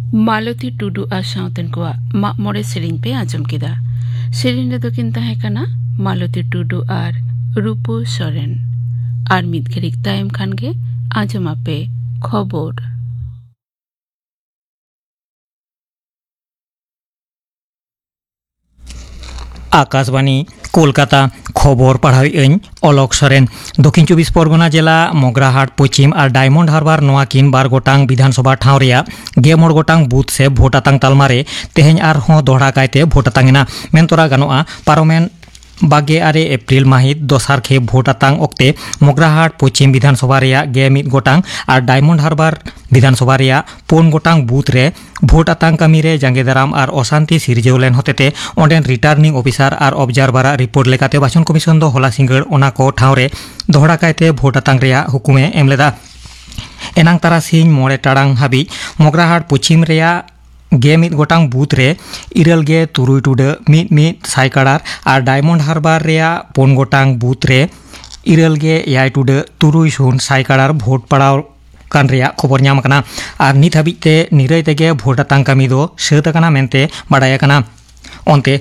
मालती टुडू आ सावतन को mak more sering pe Azam किदा sering redo kin tahe kana Malti Tudu are Rupu Soren are मित घिरिक तायम खान गे आजम आपे खबर आकाशवाणी कोलकाता खबर पढ़ाई अलक सोरेन दक्षिण 24 परगना जिला मगराहाट पश्चिम और डायमंड हार्बर नोआकिन बार गोटांग विधानसभा ठाव रेया 11 गोटांग बूथ से भोट आतांग तालमारे तेहेñ आरहों दोहरा कायते भोट आतांगेना मेनतोरा गानोआ पारोमेन 22 एप्रिल माहित दोसार खेप भोट आतांग ओक्ते मगराहाट पश्चिम विधानसभा रेया 11 गोटांग और डायमंड हार्बर विधानसभा रेया 4 गोटांग बूथ रे भोट आतांग कामी रे जांगेदाराम और अशांति सिरजेव लेन होतेते ओंडेन रिटार्निंग ऑफिसर और ऑब्जार्वर रिपोर्ट लेकाते बाचन कमिशन दो होला सिंगड़ ओना को ठाव रे दोहरा कायते भोट आतांग रेया हुकुमे एम लेदा एनांग तारासिंह 9 टाड़ांग हाबी मगराहाट पश्चिम रेया 11 गोटांग बूथ रे 26 टुडे मिद साइकाड़ार और डायमंड हार्बर रेया 4 गोटांग बूथ रे 26 टुडे 30 साइकाड़ार भोट पड़ाव कान रेया खबर नाम कना और नित हाबिते निराय तेगे भोट आतांग कामी दो सेत कना मेनते बाडाय कना ओंते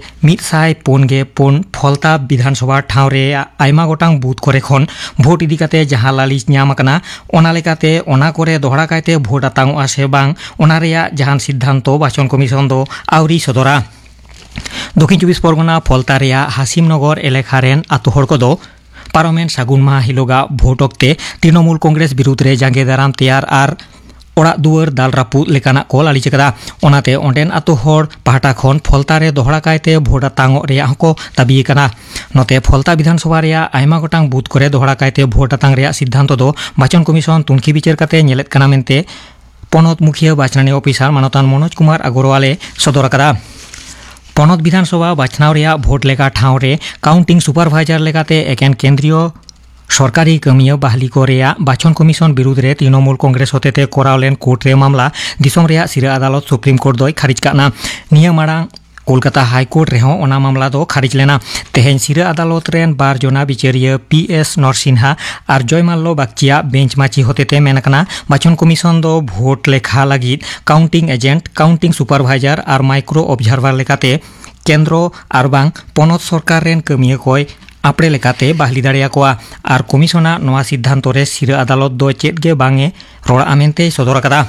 104 फलता विधानसभा ठाव रे आयमा गोटांग बूथ करे खन भोट इदी काते जहां लालिच नाम कना ओना लेकाते ओना करे दोहरा कायते भोट आतांग आसे बांग ओना रेया जहां सिद्धांत बाचन कमिशन दो आवरी सदरा दक्षिण 24 परगना फलता रेया हासिमनगर एलेखा रेन आतु हर कोदो पार्लामेंट सागुन माह हिलोगा भोट ओक्ते तृणमूल कांग्रेस विरुद्ध रे जांगे दाराम तैयार और ओड़ा दुआर दाल रापू लेकाना को लाली चकदा ओनाते ओंडेन आतु हर पाहटा खन फलता रे दोहरा कायते भोट आतांग रेया हको दाबी कना नोते फलता विधानसभा रेया आयमा गोटांग बूथ करे दोहरा कायते भोट आतांग रेया सिद्धांत दो बाचन कमिशन तुनखी बिचार काते नेलेत कना मेनते पनत मुखिया बाचनानी ऑफिसर मानतान मनोज कुमार अग्रवाले सदर कदा पनत विधानसभा बाचनाव रेया भोट लेका ठाव रे काउंटिंग सुपारभाइजर लेकाते एकेन केंद्रीय सरकारी कमिया बहाली को रेया बाचन कमिशन विरुद्ध रे तृणमूल कांग्रेस होतेते कोरावलेन कोर्ट रे मामला दिसोम रेया सिरा अदालत सुप्रीम कोर्ट दोय खारिज काना निया मारांग कोलकाता हाई कोर्ट रे ओना मामला दो खारिज लेना तेहेñ सिरा अदालत रेन 12 जना बिचारिया PS नरसिन्हा और जयमाल्लो बागचिया बेंच माची होतेते मेनकना बाचन कमिशन दो भोट लेखा लागिद काउंटिंग एजेंट काउंटिंग सुपारभाइजर और माइक्रो ऑब्जार्वर लेकाते केंद्र और बांग पनत सरकार रेन कमिया कोय आपड़े लेकाते बाहली दाड़िया कोआ और कमिशना नोआ सिद्धांत रे सिरा अदालत दो चेत गे बांगे रोड़ा आमेनते सदर कदा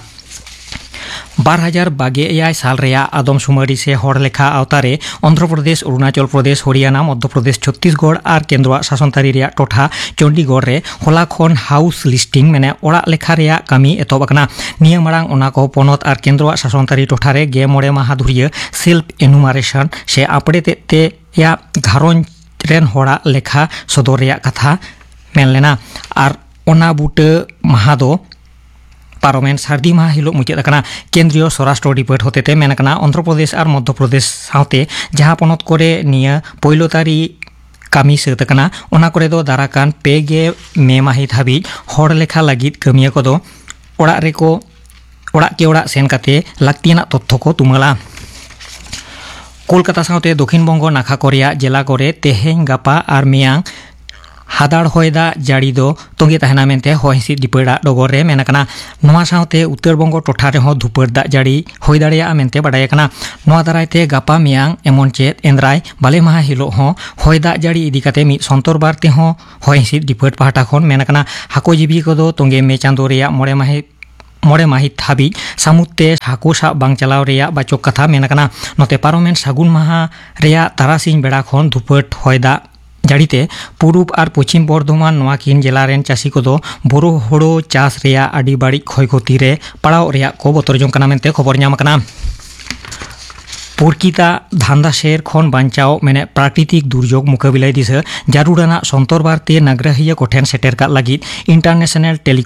2022 साल रेया आदम सुमारी से हर लेखा आवतारे आंध्र प्रदेश अरुणाचल प्रदेश हरियाणा मध्य प्रदेश छत्तीसगढ़ और केंद्र शासनतारी रेया टोठा चंडीगढ़ रे होला खन हाउस लिस्टिंग मेने ओड़ा लेखा रेया कामी एतोबकना निया मारांग ओना को पनत और केंद्र शासनतारी टोठा रे 9 माह धुरिया सेल्फ एनुमारेशन से आपड़े ते या घारों रेन होड़ा लेखा सदर रेया कथा मेन लेना और ओना बुट महादो पार्लामेंट सार्दी माह हिलो मुचाद कना केंद्रीय स्वराष्ट्र डिपार्ट होतेते मेनकना आंध्र प्रदेश और मध्य प्रदेश साथे जहां पनत करे निया पहिलो तारी कामी सेत कना ओना करे दो दाराकान 2 मे माहित हाबी हर लेखा लागिद कमिया कोदो ओड़ा रेको ओड़ा के ओड़ा सेन काते लाक्तियाना तथ्य को तुमला कोलकाता साथे दक्षिण बंग नाखा कोरिया जिला करे तेहेñ गापा और मेयांग हादाड़ होयदा जाड़ी दो तोंगे तहना मेनते होय हिसिद दिपड़ा डगर रे मेनकना नोआ साथे उत्तर बंग टोठा रे हो धुपर दा जाड़ी होय दाड़िया मेनते बाडाय कना नोआ दारायते गापा मेयांग एमन चेत एंद्राय बाले माह हिलो हो होय दा जाड़ी इदी काते मि संतर बारते हो होय हिसिद दिपड़ पाहटा खन मेनकना हाको जीबी कोदो तोंगे मे चांदो रेया मोड़े माहित हाबी सामुते हाको सा बांग चलाव रेया बाचक कथा मेनकना नोते पार्लामेंट सागुन माह रेया तारासिंह बेड़ा खन धुपट होयदा जाड़ीते पूर्व और पश्चिम बर्धमान नोआकिन जिला रेन चासी को दो बोरो होड़ो चास रेया आडी बाड़ी क्षय क्षति रे पड़ाव रेया को बतर जों कना मेनते खबर नाम कना पुरकिता धांदा शेर खन बांचाव मेने प्राकृतिक दुर्योग मुकाबिला दिस जारुड़ाना संतर बारते नागराहिया कोठेन सेटेर का लागिद इंटरनेशनल